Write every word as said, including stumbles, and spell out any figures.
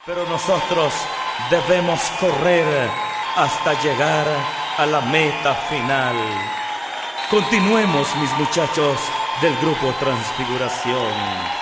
Pero nosotros debemos correr hasta llegar a la meta final. Continuemos, mis muchachos del grupo Transfiguración.